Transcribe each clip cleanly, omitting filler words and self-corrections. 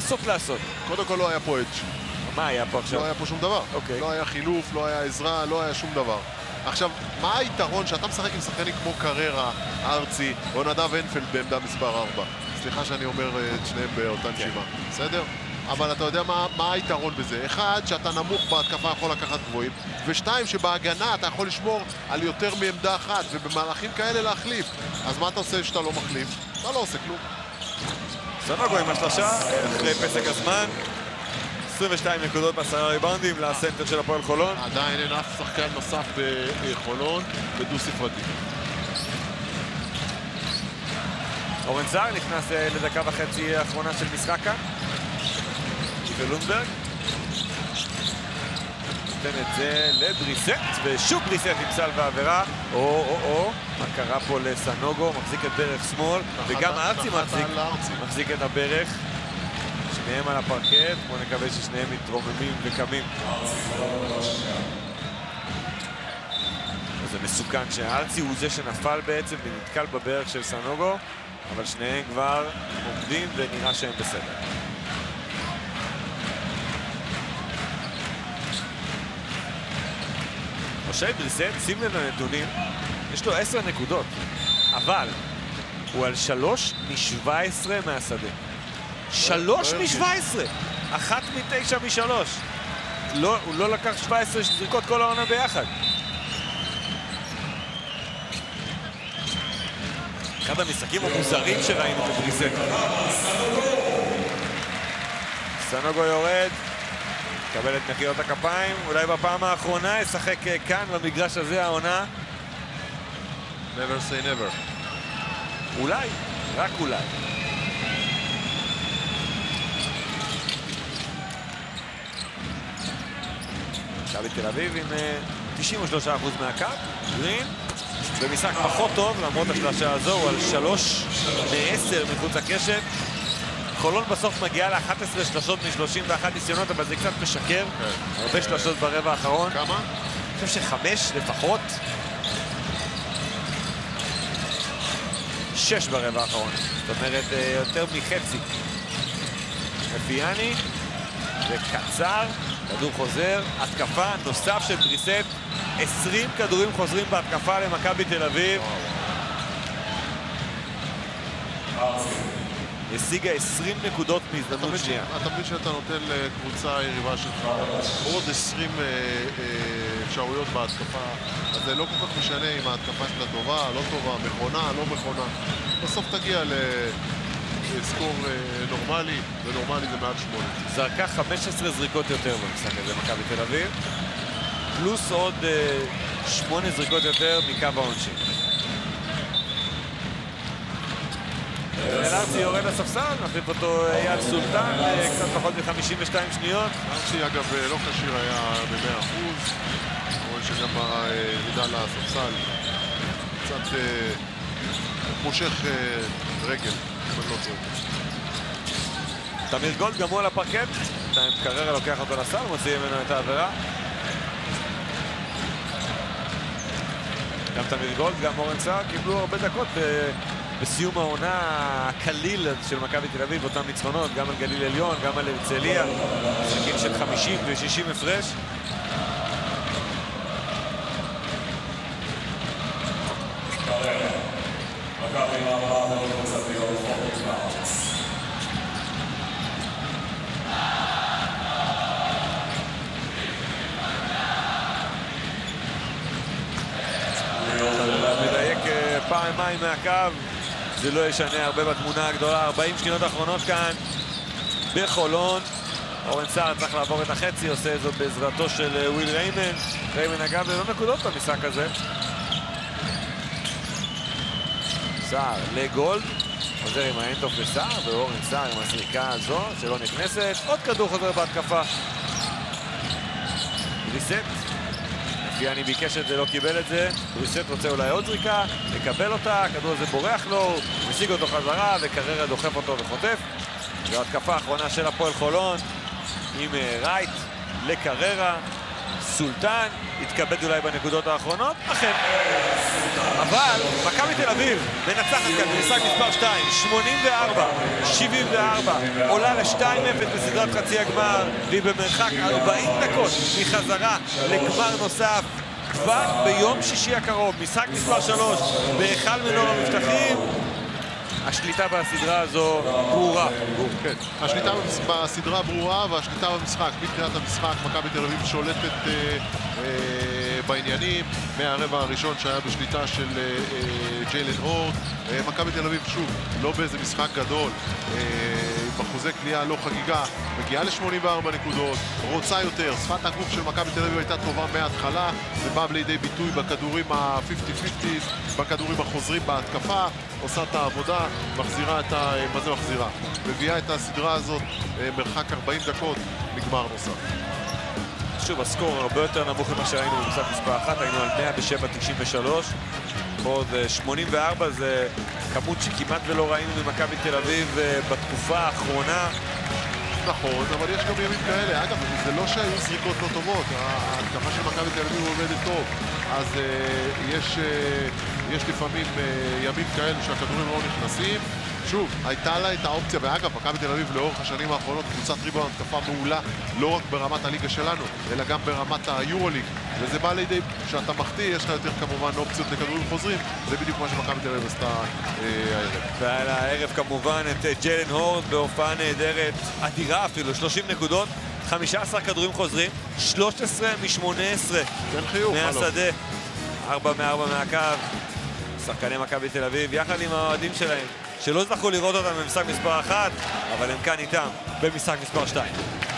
לנסות לעשות? קודם כל לא היה פה אדג'. מה היה פה עכשיו? לא היה פה שום דבר. אוקיי. לא היה חילוף, לא היה עזרה, לא היה שום דבר. עכשיו, מה היתרון שאתה משחק עם שחקנים כמו קררה, ארצי, או נדב אנפלד בעמדה מספר 4? סליחה שאני אומר את שניהם באותה נשימה, בסדר? אבל אתה יודע מה היתרון בזה? אחד, שאתה נמוך בהתקפה יכול לקחת גבוהים, ושתיים, שבהגנה אתה יכול לשמור על יותר מעמדה אחת, ובמהלכים כאלה להחליף. אז מה אתה עושה שאתה לא מחליף? אתה לא עושה כלום. סנוגו עם השלושה, אחרי פסק הזמן. 22 נקודות ב10 ריבאונדים לסנטר של הפועל חולון. עדיין אין אף שחקן נוסף בחולון בדו ספרתי. אורן זר נכנס לדקה וחצי האחרונה של משחק כאן. ולונדברג נותן את זה לבריסט, ושוב בריסט עם סל ועבירה. מה קרה פה לסנוגו? מחזיק את ברך שמאל, וגם הארצי מחזיק את הברך. שניהם על הפרקט, בואו נקווה ששניהם מתרוממים וקמים. זה מסוכן שהארצי הוא זה שנפל בעצם ונתקל בברך של סנוגו, אבל שניהם כבר עומדים ונראה שהם בסדר. משה בריסט, שים לב לנתונים, יש לו 10 נקודות, אבל הוא על 3 מ-17 מהשדה. 3 מ-17! 1 מ-9 מ-3. הוא לא לקח 17 זריקות כל העונה ביחד. אחד המשחקים המוזרים שראינו בבריסט. סנוגו יורד, קבל את מחיאות הכפיים, אולי בפעם האחרונה ישחק כאן במגרש הזה העונה. Never say never. אולי, רק אולי. מכבי תל אביב עם 93% מהקו. גרין במשחק פחות טוב, למרות השלושה הזו, הוא על 3 מ-10 מחוץ לקשת. חולון בסוף מגיעה ל-11 שלשות מ-31 ניסיונות, אבל זה קצת משקר. הרבה שלשות ברבע האחרון. כמה? אני חושב ש5 לפחות. 6 ברבע האחרון. זאת אומרת, יותר מחצי. מפיאני, וקצר, כדור חוזר, התקפה נוסף של בריסט. 20 כדורים חוזרים בהתקפה למכבי תל אביב. השיגה 20 נקודות מהזדמנות שנייה. אתה מבין שאתה נותן לקבוצה היריבה שלך עוד 20 אפשרויות בהתקפה, אז זה לא כל כך משנה אם ההתקפה שלה טובה, לא טובה, מכונה, לא מכונה. בסוף תגיע לסקור נורמלי, ונורמלי זה מעל 8. זרקה 15 זריקות יותר במשחק הזה, מכבי תל אביב. פלוס עוד 8 זריקות יותר מקו העונשין. ארצי יורד לספסל, מחליף אותו אייל סולטן, קצת פחות מ-52 שניות. ארצי אגב לא כשיר היה ב-100%, רואה שגם בירידה לספסל קצת מושך רגל, אבל לא טוב. תמיר גולד גם הוא על הפרקט, קררה לוקח אותו לסל, מוציא ממנו את העבירה. גם תמיר גולד, גם אורן סער קיבלו הרבה דקות בסיום העונה הקליל של מכבי תל אביב, אותם ניצחונות, גם על גליל עליון, גם על הרצליה, משחקים של 50 ו-60 הפרש. מדייק פעמיים מהקו, זה לא ישנה הרבה בתמונה הגדולה. 40 שניות האחרונות כאן בחולון. אורן סער צריך לעבור את החצי, עושה זאת בעזרתו של וויל ריימן. ריימן אגב ללא נקודות במשחק הזה. סער לגולד, חוזר עם האנטוף לסער, ואורן סער עם הסריקה הזו שלא נכנסת. עוד כדור חוזר בהתקפה. בריסט, מפיאני ביקש את זה, לא קיבל את זה. בריסט רוצה אולי עוד זריקה, לקבל אותה, הכדור הזה בורח לו, משיג אותו חזרה, וקררה דוחף אותו וחוטף. זו התקפה האחרונה של הפועל חולון, עם רייט לקררה. סולטן התכבד אולי בנקודות האחרונות, אכן. אבל מכבי תל אביב מנצחת כאן במשחק מספר 2, 84-74, עולה ל-2-0 בסדרת חצי הגמר, והיא במרחק 40 דקות מחזרה לגמר נוסף כבר ביום שישי הקרוב. משחק מספר 3 בהיכל מנור המבטחים. השליטה בסדרה הזו ברורה. כן, השליטה בסדרה ברורה והשליטה במשחק. מתחילת המשחק מכבי תל אביב שולטת בעניינים מהרבע הראשון שהיה בשליטה של ג'יילן הורד. מכבי תל אביב שוב לא באיזה משחק גדול, עם אחוזי קליעה לא חגיגה, מגיעה ל-84 נקודות, רוצה יותר. שפת הגוף של מכבי תל אביב הייתה טובה מההתחלה, זה בא לידי ביטוי בכדורים ה-50-50, בכדורים החוזרים בהתקפה, עושה את העבודה, מחזירה את ה... מה זה מחזירה? מביאה את הסדרה הזאת מרחק 40 דקות, נגמר נוסף. שוב, הסקור הרבה יותר נמוך ממה שהיינו במשחק מספר 1, היינו על 107-93. עוד 84 זה כמות שכמעט ולא ראינו ממכבי תל אביב בתקופה האחרונה. נכון, אבל יש גם ימים כאלה. אגב, זה לא שהיו זריקות לא טובות, ההתקפה של מכבי תל אביב עובדת טוב, אז יש לפעמים ימים כאלו שהכדורים לא נכנסים. שוב, הייתה לה את האופציה, ואגב, מכבי תל אביב לאורך השנים האחרונות קבוצת ריבאונד התקפה מעולה, לא רק ברמת הליגה שלנו, אלא גם ברמת היורוליג, וזה בא לידי שאתה מחטיא, יש לך יותר כמובן אופציות לכדורים חוזרים, זה בדיוק מה שמכבי תל אביב עשתה הערב. ועל הערב כמובן את ג'יילן הורד בהופעה נהדרת, אדירה אפילו, 30 נקודות, 15 כדורים חוזרים, 13 מ-18 מהשדה, 4 מ-4 מהקו. שחקני מכבי תל אביב יחד עם האוהדים שלהם שלא זכו לראות אותם במשחק מספר 1, אבל הם כאן איתם במשחק מספר 2.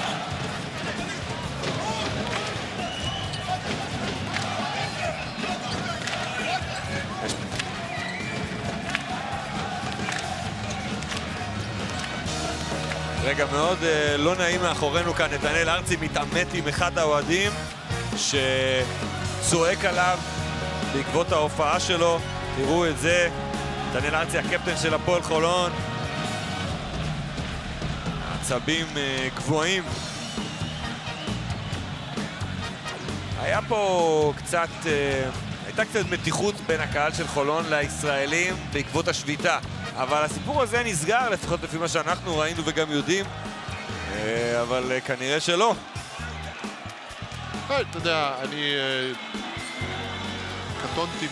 רגע מאוד לא נעים מאחורינו כאן, נתנאל ארצי מתעמת עם אחד האוהדים שצועק עליו בעקבות ההופעה שלו. תראו את זה, נתנאל ארצי הקפטן של הפועל חולון, עצבים גבוהים. היה פה קצת, הייתה קצת מתיחות בין הקהל של חולון לישראלים בעקבות השביתה, אבל הסיפור הזה נסגר, לפחות לפי מה שאנחנו ראינו וגם יודעים, אבל כנראה שלא. אתה יודע, אני קטונתי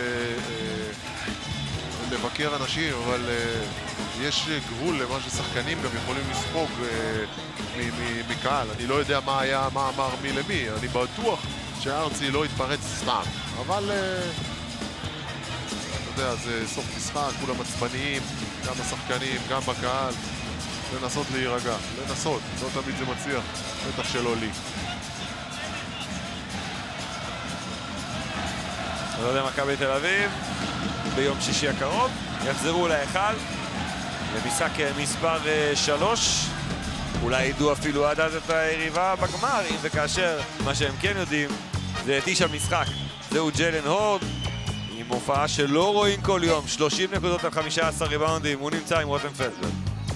לבקר אנשים, אבל יש גבול למה ששחקנים גם יכולים לספוג מקהל. אני לא יודע מה היה, מה אמר מי למי, אני בטוח שארצי לא התפרץ סתם, אבל אתה יודע, זה סוף משחק, כולם עצבניים, גם השחקנים, גם בקהל, לנסות להירגע, לנסות, לא תמיד זה מצליח, בטח שלא לי. אני לא יודע, מכבי תל אביב ביום שישי הקרוב יחזרו להיכל למשחק מספר 3, אולי ידעו אפילו עד אז את היריבה בגמר, אם וכאשר. מה שהם כן יודעים זה את איש המשחק, זהו ג'יילן הורד, עם הופעה שלא רואים כל יום, 30 נקודות על 15 ריבאונדים. הוא נמצא עם רותם פלדברג.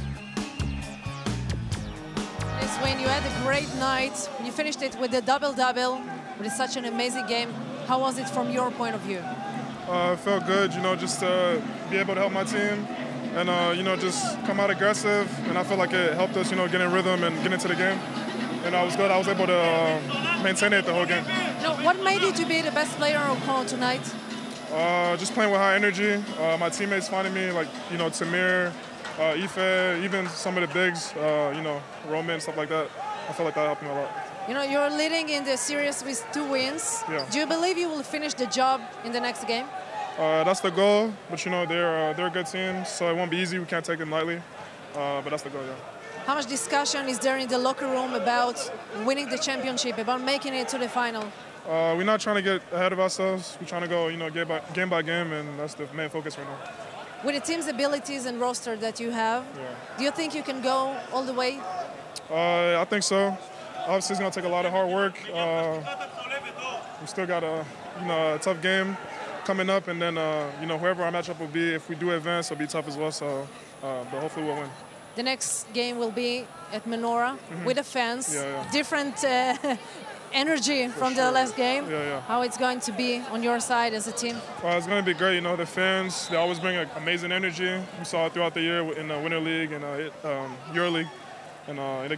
When you had a great night, you finished it with a double-double, with such an amazing game. How was it from your point of view? It felt good, you know, just to be able to help my team and, you know, just come out aggressive. And I feel like it helped us, you know, get in rhythm and get into the game. And I was good. I was able to maintain it the whole game. No, what made you to be the best player on court tonight? Just playing with high energy. My teammates finding me, like, you know, Tamir, Ife, even some of the bigs, you know, Roman, stuff like that. I feel like that helped me a lot. You know, you're leading in the series with 2 wins. Yeah. Do you believe you will finish the job in the next game? That's the goal, but you know, they're a good team, so it won't be easy. We can't take them lightly, but that's the goal, yeah. How much discussion is there in the locker room about winning the championship, about making it to the final? We're not trying to get ahead of ourselves. We're trying to go, you know, game by game, and that's the main focus right now. With the team's abilities and roster that you have, do you think you can go all the way? I think so. Obviously, it's going to take a lot of hard work. We still got a tough game coming up, and then, you know, whoever our matchup will be, if we do advance, it'll be tough as well, so, but hopefully we'll win. The next game will be at Menorah with the fans. Yeah. Different energy from the sure. last game. Yeah. How it's going to be on your side as a team? Well, it's going to be great. You know, the fans, they always bring amazing energy. We saw it throughout the year in the Winter League and EuroLeague. And